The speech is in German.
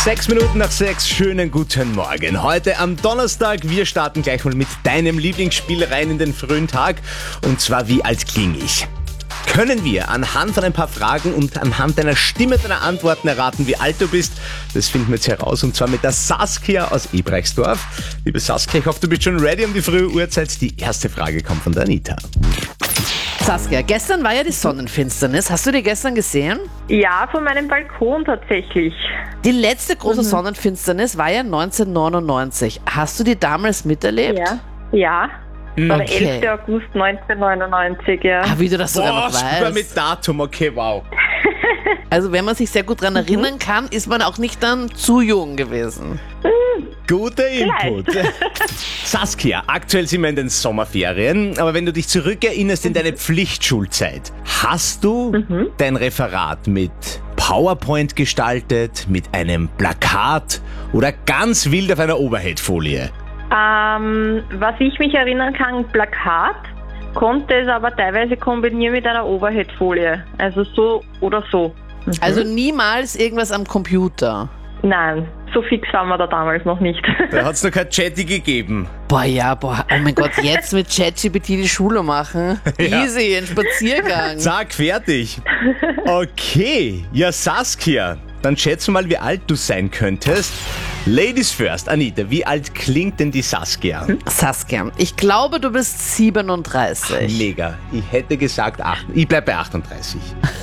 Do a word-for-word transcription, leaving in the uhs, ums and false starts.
Sechs Minuten nach sechs, schönen guten Morgen. Heute am Donnerstag, wir starten gleich mal mit deinem Lieblingsspiel rein in den frühen Tag. Und zwar, wie alt klinge ich? Können wir anhand von ein paar Fragen und anhand deiner Stimme, deiner Antworten erraten, wie alt du bist? Das finden wir jetzt heraus, und zwar mit der Saskia aus Ebrechtsdorf. Liebe Saskia, ich hoffe, du bist schon ready um die frühe Uhrzeit. Die erste Frage kommt von der Anita. Saskia, gestern war ja die Sonnenfinsternis. Hast du die gestern gesehen? Ja, von meinem Balkon tatsächlich. Die letzte große Sonnenfinsternis war ja neunzehnhundertneunundneunzig. Hast du die damals miterlebt? Ja. Ja. Das war der Okay. elfter August neunzehnhundertneunundneunzig, ja. Ah, wie du das sogar Boah, noch sogar weißt. mit Datum, okay, wow. Also wenn man sich sehr gut daran erinnern kann, ist man auch nicht dann zu jung gewesen. Guter Input. Saskia, aktuell sind wir in den Sommerferien, aber wenn du dich zurückerinnerst in deine Pflichtschulzeit, hast du dein Referat mit PowerPoint gestaltet, mit einem Plakat oder ganz wild auf einer Overhead-Folie? Ähm, was ich mich erinnern kann, Plakat, konnte es aber teilweise kombinieren mit einer Overhead-Folie. Also so oder so. Also niemals irgendwas am Computer. Nein, so fix waren wir da damals noch nicht. Da hat es noch kein Chatty gegeben. Boah, ja, boah, oh mein Gott, jetzt mit ChatGPT die Schule machen. Ja. Easy, ein Spaziergang. Zack, fertig. Okay, ja Saskia, dann schätze mal, wie alt du sein könntest. Ladies first, Anita, wie alt klingt denn die Saskia? Saskia, ich glaube, du bist siebenunddreißig. Mega, ich hätte gesagt acht. Ich bleib bei achtunddreißig.